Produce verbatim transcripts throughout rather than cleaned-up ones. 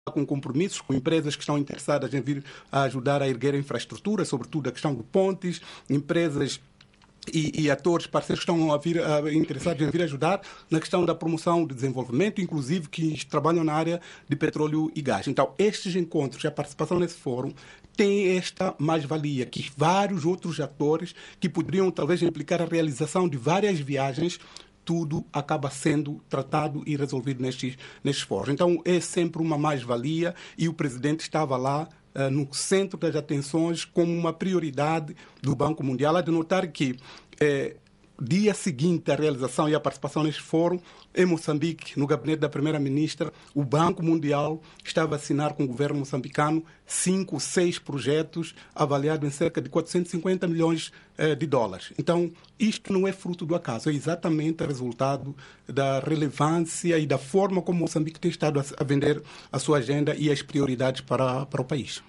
com compromissos com empresas que estão interessadas em vir a ajudar a erguer a infraestrutura, sobretudo a questão de pontes, empresas E, e atores, parceiros que estão a vir, a, interessados em vir ajudar na questão da promoção do desenvolvimento, inclusive que trabalham na área de petróleo e gás. Então, estes encontros, a participação nesse fórum, tem esta mais-valia que vários outros atores que poderiam talvez implicar a realização de várias viagens, tudo acaba sendo tratado e resolvido nestes, nestes fóruns. Então, é sempre uma mais-valia e o presidente estava lá Uh, no centro das atenções como uma prioridade do Banco Mundial. Há de notar que eh, dia seguinte à realização e à participação neste fórum, em Moçambique, no gabinete da primeira-ministra, o Banco Mundial estava a assinar com o governo moçambicano cinco, seis projetos avaliados em cerca de quatrocentos e cinquenta milhões eh, de dólares. Então, isto não é fruto do acaso, é exatamente resultado da relevância e da forma como Moçambique tem estado a, a vender a sua agenda e as prioridades para, para o país.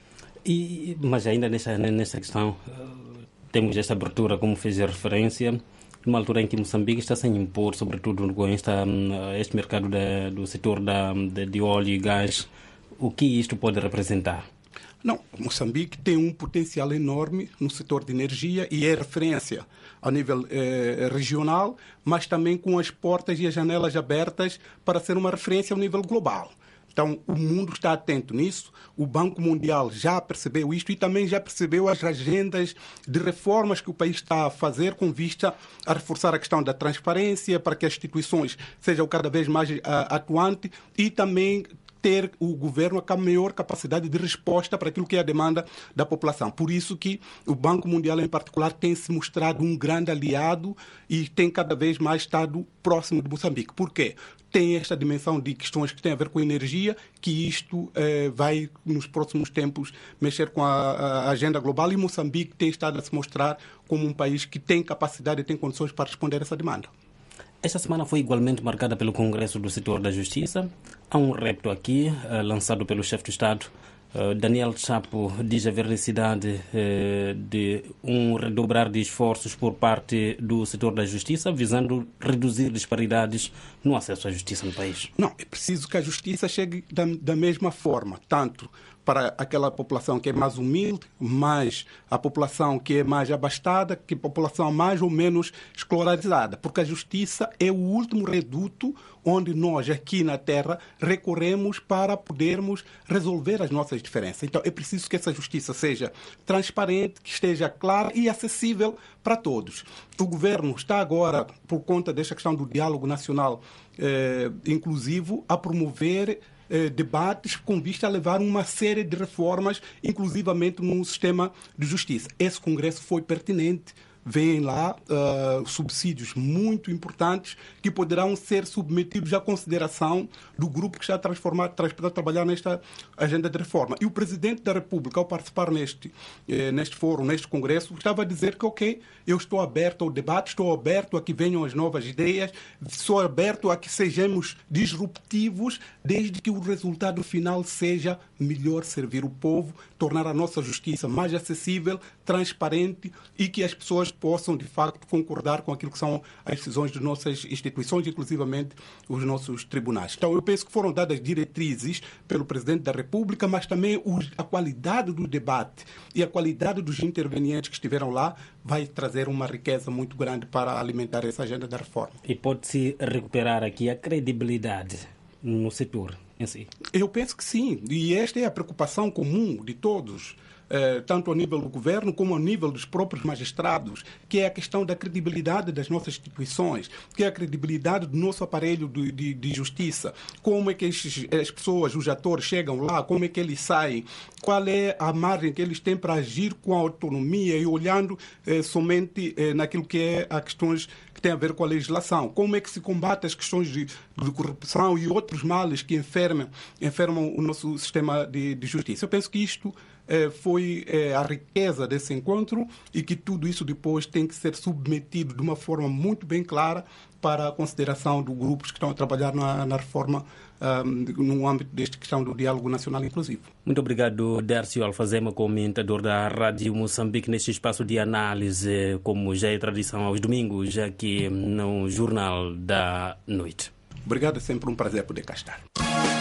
E, mas ainda nessa, nessa questão, temos esta abertura, como fez a referência, numa altura em que Moçambique está sem impor, sobretudo com esta, este mercado de, do setor da, de, de óleo e gás. O que isto pode representar? Não, Moçambique tem um potencial enorme no setor de energia e é referência a nível eh, regional, mas também com as portas e as janelas abertas para ser uma referência ao nível global. Então, o mundo está atento nisso, o Banco Mundial já percebeu isto e também já percebeu as agendas de reformas que o país está a fazer com vista a reforçar a questão da transparência para que as instituições sejam cada vez mais uh, atuantes e também ter o governo a maior capacidade de resposta para aquilo que é a demanda da população. Por isso que o Banco Mundial, em particular, tem se mostrado um grande aliado e tem cada vez mais estado próximo de Moçambique. Por quê? Tem esta dimensão de questões que têm a ver com energia, que isto eh, vai, nos próximos tempos, mexer com a, a agenda global e Moçambique tem estado a se mostrar como um país que tem capacidade e tem condições para responder a essa demanda. Esta semana foi igualmente marcada pelo Congresso do Setor da Justiça. Há um repto aqui, uh, lançado pelo chefe do Estado. Uh, Daniel Chapo diz haver necessidade uh, de um redobrar de esforços por parte do setor da justiça, visando reduzir disparidades no acesso à justiça no país. Não, é preciso que a justiça chegue da, da mesma forma, tanto para aquela população que é mais humilde, mais a população que é mais abastada, que a população mais ou menos escolarizada, porque a justiça é o último reduto onde nós aqui na Terra recorremos para podermos resolver as nossas diferenças. Então é preciso que essa justiça seja transparente, que esteja clara e acessível para todos. O governo está agora, por conta desta questão do diálogo nacional eh, inclusivo, a promover Eh, debates com vista a levar uma série de reformas, inclusivamente no sistema de justiça. Esse Congresso foi pertinente. Vêm lá uh, subsídios muito importantes que poderão ser submetidos à consideração do grupo que está a, transformar, a trabalhar nesta agenda de reforma. E o Presidente da República, ao participar neste, eh, neste fórum, neste Congresso, estava a dizer que, ok, eu estou aberto ao debate, estou aberto a que venham as novas ideias, estou aberto a que sejamos disruptivos, desde que o resultado final seja melhor servir o povo, tornar a nossa justiça mais acessível, transparente e que as pessoas possam, de facto, concordar com aquilo que são as decisões das nossas instituições, inclusivamente os nossos tribunais. Então, eu penso que foram dadas diretrizes pelo Presidente da República, mas também os, a qualidade do debate e a qualidade dos intervenientes que estiveram lá vai trazer uma riqueza muito grande para alimentar essa agenda da reforma. E pode-se recuperar aqui a credibilidade no setor em si? Eu penso que sim, e esta é a preocupação comum de todos, eh, tanto ao nível do governo como ao nível dos próprios magistrados, que é a questão da credibilidade das nossas instituições, que é a credibilidade do nosso aparelho de, de, de justiça, como é que estes, as pessoas, os atores chegam lá, como é que eles saem, qual é a margem que eles têm para agir com a autonomia e olhando eh, somente eh, naquilo que é as questões que têm a ver com a legislação, como é que se combate as questões de, de corrupção e outros males que enfermam, enfermam o nosso sistema de, de justiça. Eu penso que isto eh, foi eh, a riqueza desse encontro e que tudo isso depois tem que ser submetido de uma forma muito bem clara para a consideração dos grupos que estão a trabalhar na, na reforma um, no âmbito desta questão do diálogo nacional inclusivo. Muito obrigado, Dércio Alfazema, comentador da Rádio Moçambique, neste espaço de análise, como já é tradição aos domingos, aqui no Jornal da Noite. Obrigado, é sempre um prazer poder cá estar.